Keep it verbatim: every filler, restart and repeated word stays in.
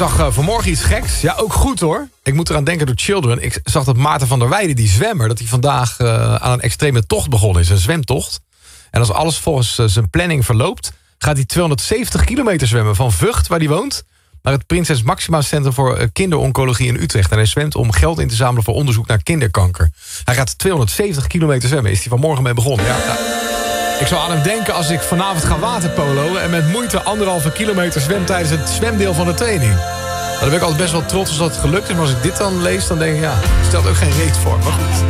zag uh, vanmorgen iets geks. Ja, ook goed hoor. Ik moet eraan denken door Children. Ik zag dat Maarten van der Weijden, die zwemmer... dat hij vandaag uh, aan een extreme tocht begonnen is. Een zwemtocht. En als alles volgens uh, zijn planning verloopt... gaat hij tweehonderdzeventig kilometer zwemmen. Van Vught, waar hij woont... naar het Prinses Maxima Centrum voor uh, Kinderoncologie in Utrecht. En hij zwemt om geld in te zamelen voor onderzoek naar kinderkanker. Hij gaat tweehonderdzeventig kilometer zwemmen. Is hij vanmorgen mee begonnen. Ja, nou, ik zou aan hem denken als ik vanavond ga waterpoloen... en met moeite anderhalve kilometer zwem tijdens het zwemdeel van de training. Dan ben ik altijd best wel trots als dat gelukt is. Maar als ik dit dan lees, dan denk ik, ja, stelt ook geen reet voor. Maar goed.